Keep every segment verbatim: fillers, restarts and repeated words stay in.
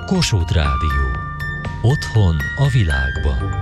Kossuth Rádió. Otthon a világban.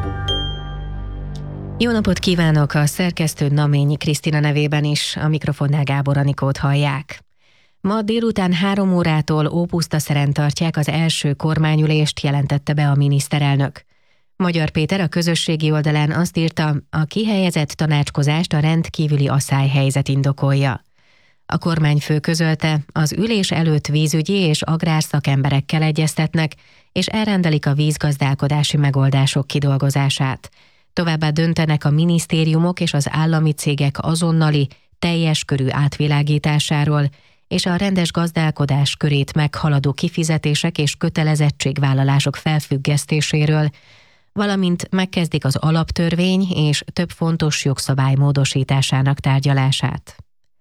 Jó napot kívánok, a szerkesztő Naményi Krisztina nevében is, a mikrofonnál Gábor Anikót hallják. Ma délután három órától Ópusztaszeren tartják az első kormányülést, jelentette be a miniszterelnök. Magyar Péter a közösségi oldalán azt írta, a kihelyezett tanácskozást a rendkívüli aszályhelyzet indokolja. A kormányfő közölte, az ülés előtt vízügyi és agrárszakemberekkel egyeztetnek, és elrendelik a vízgazdálkodási megoldások kidolgozását. Továbbá döntenek a minisztériumok és az állami cégek azonnali, teljes körű átvilágításáról, és a rendes gazdálkodás körét meghaladó kifizetések és kötelezettségvállalások felfüggesztéséről, valamint megkezdik az alaptörvény és több fontos jogszabály módosításának tárgyalását.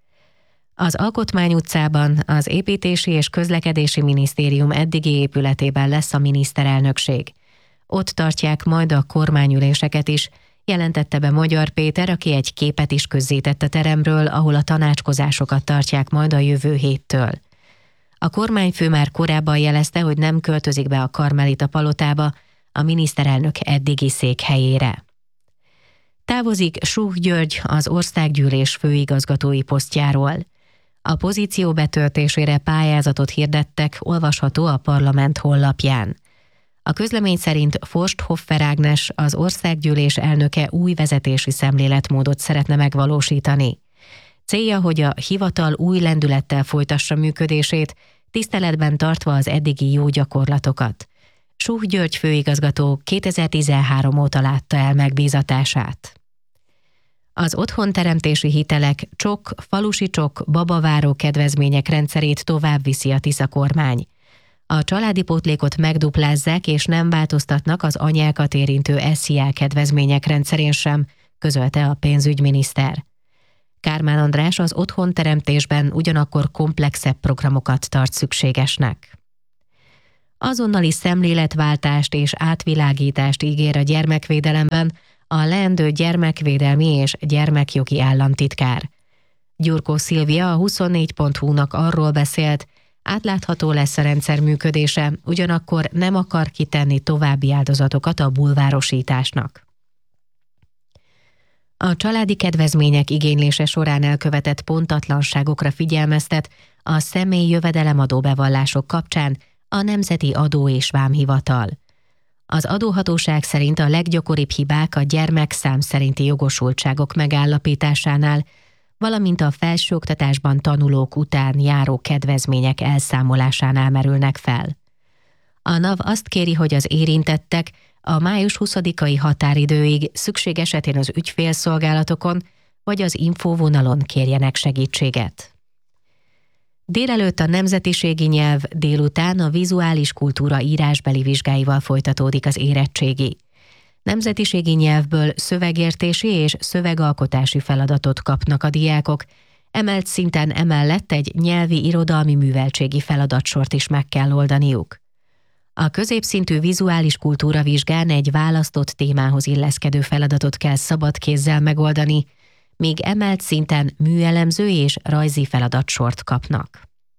Az Alkotmány utcában az Építési és Közlekedési Minisztérium eddigi épületében lesz a miniszterelnökség. Ott tartják majd a kormányüléseket is, jelentette be Magyar Péter, aki egy képet is közzétett a teremről, ahol a tanácskozásokat tartják majd a jövő héttől. A kormányfő már korábban jelezte, hogy nem költözik be a Karmelita palotába, a miniszterelnök eddigi székhelyére. Távozik Suh György az Országgyűlés főigazgatói posztjáról. A pozíció betöltésére pályázatot hirdettek, olvasható a parlament honlapján. A közlemény szerint Forsthoffer Ágnes, az Országgyűlés elnöke új vezetési szemléletmódot szeretne megvalósítani. Célja, hogy a hivatal új lendülettel folytassa működését, tiszteletben tartva az eddigi jó gyakorlatokat. Suh György főigazgató kétezer-tizenhárom óta látta el megbízatását. Az otthonteremtési hitelek csok, falusi csok, babaváró kedvezmények rendszerét tovább viszi a Tisza kormány. A családi pótlékot megduplázzák és nem változtatnak az anyákat érintő es zé á kedvezmények rendszerén sem, közölte a pénzügyminiszter. Kármán András az otthonteremtésben ugyanakkor komplexebb programokat tart szükségesnek. Azonnali szemléletváltást és átvilágítást ígér a gyermekvédelemben a leendő gyermekvédelmi és gyermekjogi államtitkár. Gyurkó Szilvia a huszonnégy pont hu-nak arról beszélt, átlátható lesz a rendszer működése, ugyanakkor nem akar kitenni további áldozatokat a bulvárosításnak. A családi kedvezmények igénylése során elkövetett pontatlanságokra figyelmeztet a személyi jövedelemadó bevallások kapcsán a Nemzeti Adó- és Vámhivatal. Az adóhatóság szerint a leggyakoribb hibák a gyermekszám szerinti jogosultságok megállapításánál, valamint a felsőoktatásban tanulók után járó kedvezmények elszámolásánál merülnek fel. A NAV azt kéri, hogy az érintettek a május huszadikai határidőig szükség esetén az ügyfélszolgálatokon vagy az infóvonalon kérjenek segítséget. Délelőtt a nemzetiségi nyelv, délután a vizuális kultúra írásbeli vizsgáival folytatódik az érettségi. Nemzetiségi nyelvből szövegértési és szövegalkotási feladatot kapnak a diákok, emelt szinten emellett egy nyelvi irodalmi műveltségi feladatsort is meg kell oldaniuk. A középszintű vizuális kultúra vizsgán egy választott témához illeszkedő feladatot kell szabad kézzel megoldani, míg emelt szinten műelemző és rajzi feladatsort kapnak.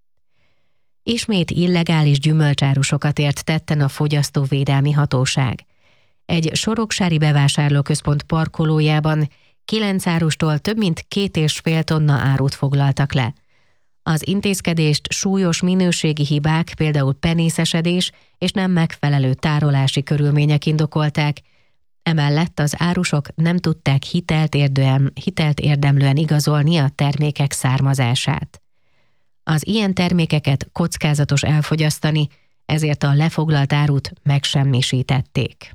Ismét illegális gyümölcsárusokat ért tetten a Fogyasztóvédelmi Hatóság. Egy soroksári bevásárlóközpont parkolójában kilenc árustól több mint két és fél tonna árut foglaltak le. Az intézkedést súlyos minőségi hibák, például penészesedés és nem megfelelő tárolási körülmények indokolták, emellett az árusok nem tudták hitelt, érdem, hitelt érdemlően igazolni a termékek származását. Az ilyen termékeket kockázatos elfogyasztani, ezért a lefoglalt árut megsemmisítették.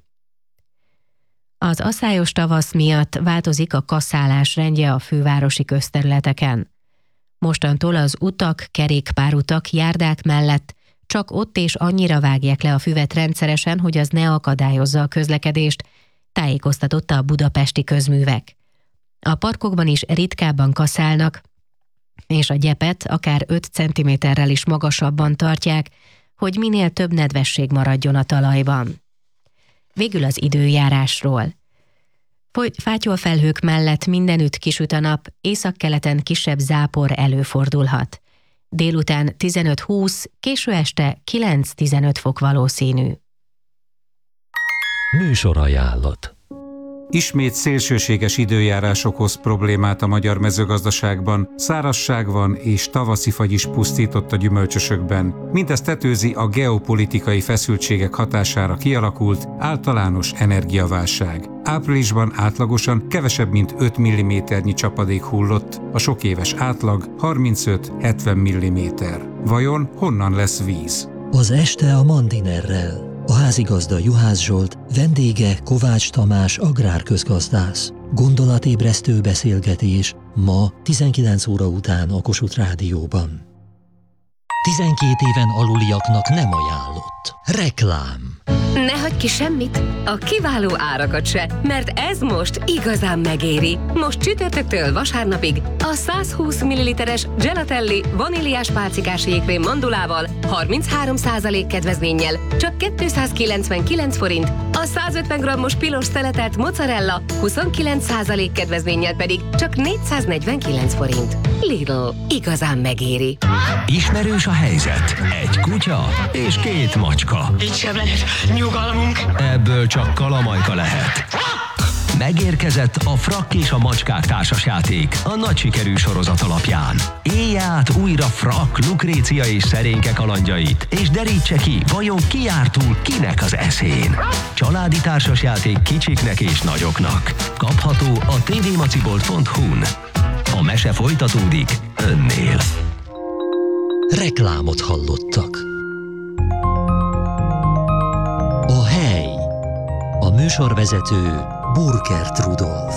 Az aszályos tavasz miatt változik a kaszálás rendje a fővárosi közterületeken. Mostantól az utak, kerékpárutak, járdák mellett csak ott és annyira vágják le a füvet rendszeresen, hogy az ne akadályozza a közlekedést, tájékoztatott a Budapesti Közművek. A parkokban is ritkábban kaszálnak, és a gyepet akár öt centiméterrel is magasabban tartják, hogy minél több nedvesség maradjon a talajban. Végül az időjárásról. Fátyolfelhők mellett mindenütt kisüt a nap, északkeleten kisebb zápor előfordulhat. Délután tizenöt-húsz, késő este kilenc-tizenöt fok valószínű. Műsorajánlat. Ismét szélsőséges időjárás okoz problémát a magyar mezőgazdaságban, szárazság van és tavaszi fagy is pusztított a gyümölcsösökben. Mindezt tetőzi a geopolitikai feszültségek hatására kialakult általános energiaválság. Áprilisban átlagosan kevesebb mint öt milliméternyi csapadék hullott, a sokéves átlag harmincöt-hetven milliméter. Vajon honnan lesz víz? Az este a Mandinerrel. A házigazda Juhász Zsolt, vendége Kovács Tamás agrárközgazdász. Gondolatébresztő beszélgetés ma tizenkilenc óra után a Kossuth Rádióban. tizenkét éven aluliaknak nem ajánlott. Reklám. Ne hagyj ki semmit, a kiváló árakat se, mert ez most igazán megéri. Most csütörtöktől vasárnapig a száz húsz milliliteres Gelatelli vaníliás pálcikás jégkrém mandulával harminchárom százalék kedvezménnyel csak kétszázkilencvenkilenc forint, a száz ötven grammos pilos szeletelt mozzarella huszonkilenc százalék kedvezménnyel pedig csak négyszáznegyvenkilenc forint. Lidl, igazán megéri. Ismerős a helyzet. Egy kutya és két macska. Így sem lehet nyugalmunk. Ebből csak kalamajka lehet. Megérkezett a Frakk és a macskák társasjáték a nagy sikerű sorozat alapján. Élje át újra Frakk, Lukrécia és szerénke kalandjait, és derítse ki, vajon ki jár túl kinek az eszén. Családi társasjáték kicsiknek és nagyoknak. Kapható a tvmacibolt pont hu-n. A mese folytatódik önnél. Reklámot hallottak. A hely. A műsorvezető Burkert Rudolf.